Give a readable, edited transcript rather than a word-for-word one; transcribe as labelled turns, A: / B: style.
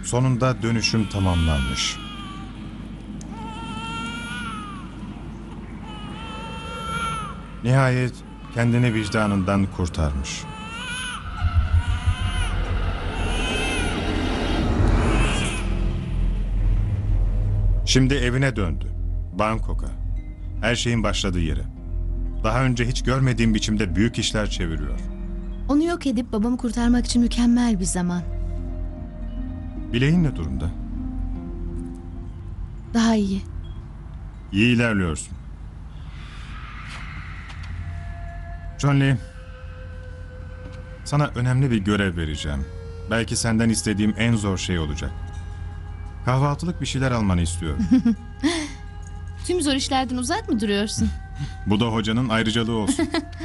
A: Sonunda dönüşüm tamamlanmış. Nihayet kendini vicdanından kurtarmış. Şimdi evine döndü. Bangkok'a. Her şeyin başladığı yere. Daha önce hiç görmediğim biçimde büyük işler çeviriyor.
B: Onu yok edip babamı kurtarmak için mükemmel bir zaman.
A: Bileğin ne durumda?
B: Daha iyi.
A: İyi ilerliyorsun. John Lee, sana önemli bir görev vereceğim. Belki senden istediğim en zor şey olacak. Kahvaltılık bir şeyler almanı istiyorum.
B: Tüm zor işlerden uzak mı duruyorsun?
A: Bu da hocanın ayrıcalığı olsun.